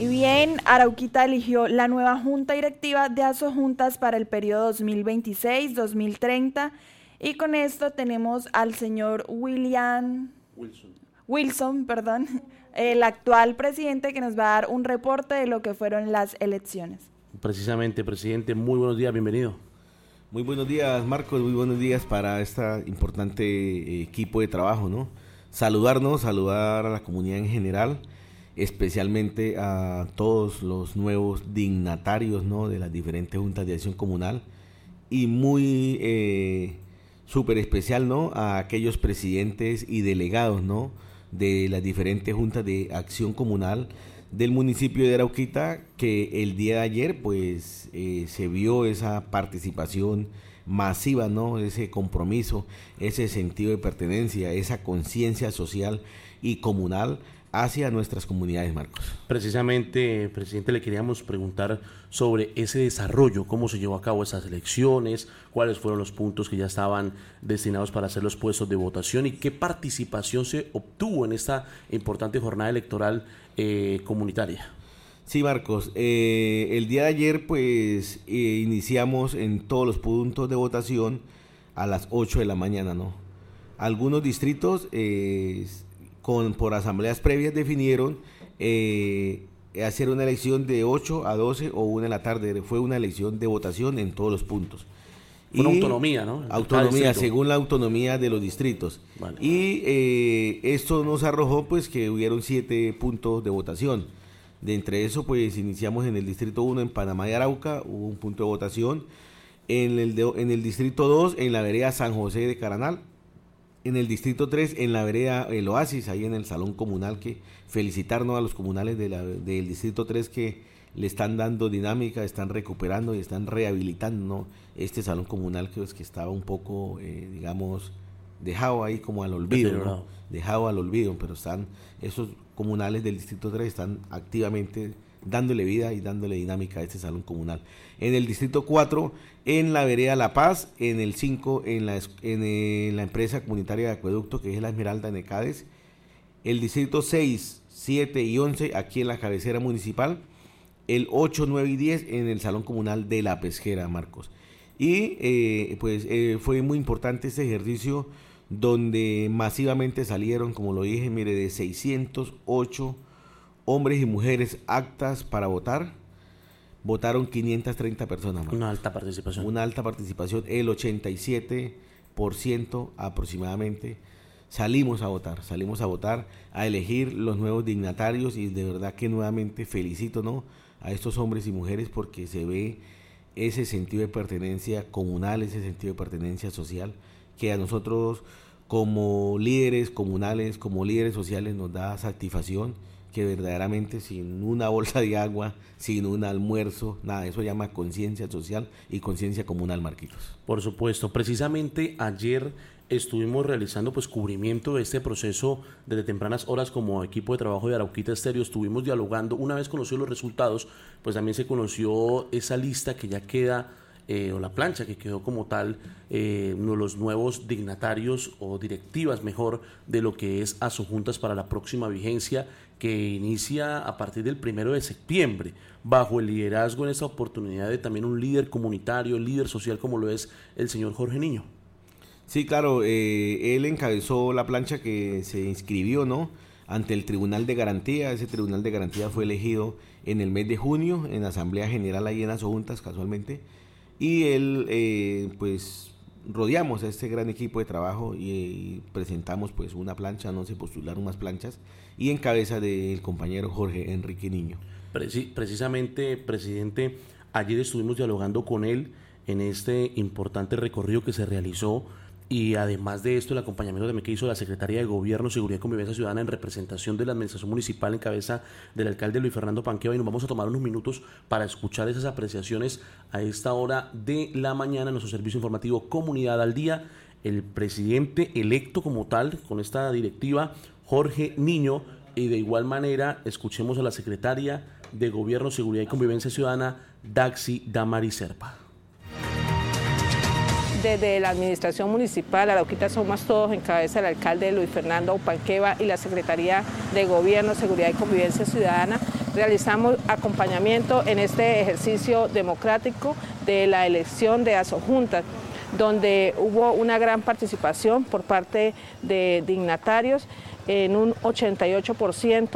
Y bien, Arauquita eligió la nueva junta directiva de Asojuntas para el periodo 2026-2030 y con esto tenemos al señor Wilson, el actual presidente, que nos va a dar un reporte de lo que fueron las elecciones. Precisamente, presidente, muy buenos días, bienvenido. Muy buenos días, Marcos, muy buenos días para este importante equipo de trabajo, ¿no? Saludar a la comunidad en general, especialmente a todos los nuevos dignatarios, ¿no?, de las diferentes juntas de acción comunal, y muy súper especial, ¿no?, a aquellos presidentes y delegados, ¿no?, de las diferentes juntas de acción comunal del municipio de Arauquita, que el día de ayer pues se vio esa participación masiva, ¿no?, ese compromiso, ese sentido de pertenencia, esa conciencia social y comunal hacia nuestras comunidades, Marcos. Precisamente, presidente, le queríamos preguntar sobre ese desarrollo, cómo se llevó a cabo esas elecciones, cuáles fueron los puntos que ya estaban destinados para hacer los puestos de votación y qué participación se obtuvo en esta importante jornada electoral comunitaria. Sí, Marcos, el día de ayer pues iniciamos en todos los puntos de votación a las 8 de la mañana, ¿no? Algunos distritos por asambleas previas definieron hacer una elección de 8 a 12 o 1 de la tarde. Fue una elección de votación en todos los puntos. Una autonomía, ¿no? Autonomía, según la autonomía de los distritos. Vale. Y esto nos arrojó pues que hubieron 7 puntos de votación. De entre eso pues iniciamos en el distrito 1 en Panamá y Arauca, hubo un punto de votación. En el distrito 2 en la vereda San José de Caranal. En el distrito 3, en la vereda El Oasis, ahí en el salón comunal, que felicitarnos a los comunales del distrito 3 que le están dando dinámica, están recuperando y estestán rehabilitando, ¿no?, este salón comunal que estaba un poco, digamos, dejado ahí como al olvido, ¿no? Dejado al olvido, pero esos comunales del distrito 3 están activamente dándole vida y dándole dinámica a este salón comunal. En el distrito 4, en la vereda La Paz, en el 5, en la empresa comunitaria de acueducto, que es la Esmeralda en Ecades, el distrito 6, 7 y 11, aquí en la cabecera municipal, el 8, 9 y 10, en el salón comunal de La Pesquera, Marcos. Y fue muy importante este ejercicio, donde masivamente salieron, como lo dije, mire, de 608 hombres y mujeres aptas para votar, votaron 530 personas más. Una alta participación. Una alta participación, el 87% aproximadamente. Salimos a votar, a elegir los nuevos dignatarios, y de verdad que nuevamente felicito, ¿no?, a estos hombres y mujeres, porque se ve ese sentido de pertenencia comunal, ese sentido de pertenencia social, que a nosotros como líderes comunales, como líderes sociales, nos da satisfacción, que verdaderamente sin una bolsa de agua, sin un almuerzo, nada, eso llama conciencia social y conciencia comunal, Marquitos. Por supuesto, precisamente ayer estuvimos realizando pues cubrimiento de este proceso desde tempranas horas como equipo de trabajo de Arauquita Estéreo. Estuvimos dialogando, una vez conocidos los resultados, pues también se conoció esa lista que ya queda, o la plancha que quedó como tal, los nuevos dignatarios o directivas mejor de lo que es Asojuntas para la próxima vigencia, que inicia a partir del 1 de septiembre, bajo el liderazgo en esta oportunidad de también un líder comunitario, líder social como lo es el señor Jorge Niño. Sí, claro, él encabezó la plancha que se inscribió, ¿no?, ante el Tribunal de Garantía. Ese Tribunal de Garantía fue elegido en el mes de junio, en Asamblea General ahí en Asojuntas, casualmente, y él, pues, rodeamos a este gran equipo de trabajo y presentamos pues una plancha, no se postularon más planchas, y en cabeza del compañero Jorge Enrique Niño. Precisamente, presidente, ayer estuvimos dialogando con él en este importante recorrido que se realizó, y además de esto el acompañamiento también que hizo la Secretaría de Gobierno, Seguridad y Convivencia Ciudadana en representación de la Administración Municipal en cabeza del alcalde Luis Fernando Panqueva, y nos vamos a tomar unos minutos para escuchar esas apreciaciones a esta hora de la mañana en nuestro servicio informativo Comunidad al Día. El presidente electo como tal con esta directiva, Jorge Niño, y de igual manera escuchemos a la Secretaria de Gobierno, Seguridad y Convivencia Ciudadana, Daxi Damari Serpa. desde la administración municipal, Arauquita Somos Todos, en cabeza del alcalde Luis Fernando Upanqueva y la Secretaría de Gobierno, Seguridad y Convivencia Ciudadana, realizamos acompañamiento en este ejercicio democrático de la elección de asojuntas, donde hubo una gran participación por parte de dignatarios en un 88%.